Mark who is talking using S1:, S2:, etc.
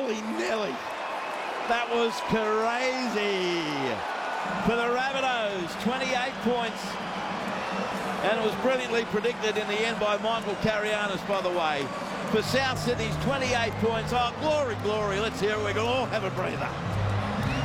S1: Holy Nelly. That was crazy. For the Rabbitohs, 28 points. And it was brilliantly predicted in the end by Michael Carianis, by the way. For South Sydney's 28 points. Oh, glory, glory. Let's hear it. We can all have a breather.